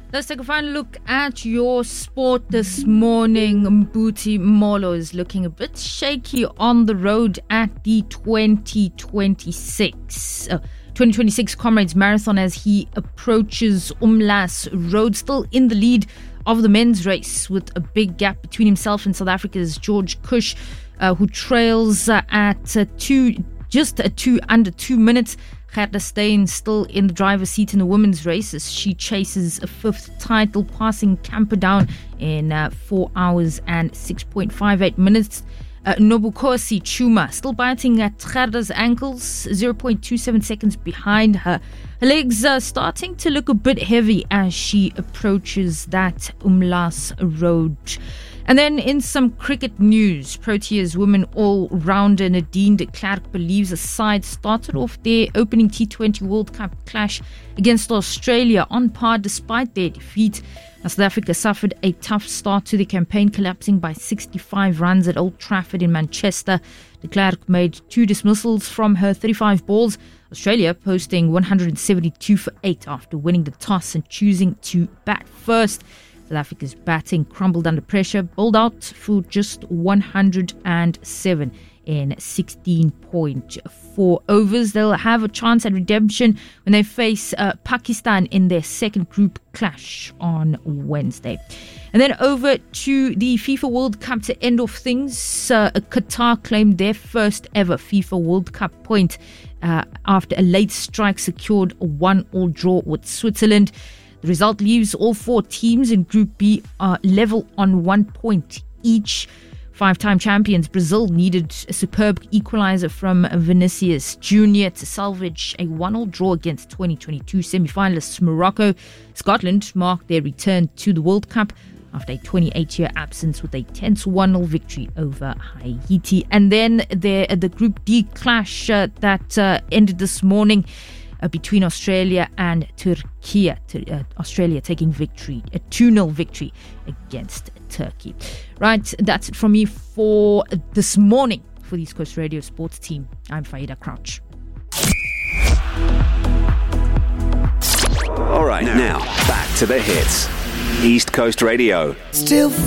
Let's take a final look at your sport this morning. Mbuti Molo is looking a bit shaky on the road at the 2026 Comrades Marathon as he approaches Umlas Road, still in the lead of the men's race with a big gap between himself and South Africa's George Kush, who trails at under 2 minutes. Gerda Steyn still in the driver's seat in the women's race as she chases a fifth title, passing Camperdown in 4 hours and 6.58 minutes. Nobukosi Chuma still biting at Gerda's ankles, 0.27 seconds behind her. Her legs are starting to look a bit heavy as she approaches that Umlas Road. And then in some cricket news, Proteas women all-rounder Nadine de Klerk believes the side started off their opening T20 World Cup clash against Australia on par despite their defeat. South Africa suffered a tough start to the campaign, collapsing by 65 runs at Old Trafford in Manchester. De Klerk made 2 dismissals from her 35 balls. Australia posting 172 for 8 after winning the toss and choosing to bat first. South Africa's batting crumbled under pressure, bowled out for just 107 in 16.4 overs. They'll have a chance at redemption when they face Pakistan in their second group clash on Wednesday. And then over to the FIFA World Cup to end off things. Qatar claimed their first ever FIFA World Cup point after a late strike secured a 1-1 draw with Switzerland. The result leaves all 4 teams in Group B level on 1 point each. 5-time champions Brazil needed a superb equalizer from Vinicius Jr. to salvage a 1-1 draw against 2022 semi-finalists Morocco. Scotland marked their return to the World Cup after a 28-year absence with a 10-1 victory over Haiti. And then the Group D clash that ended this morning between Australia and Turkey. Australia taking victory, a 2-0 victory against Turkey. Right, that's it from me for this morning. For the East Coast Radio Sports Team, I'm Faida Crouch. All right, now back to the hits. East Coast Radio. Still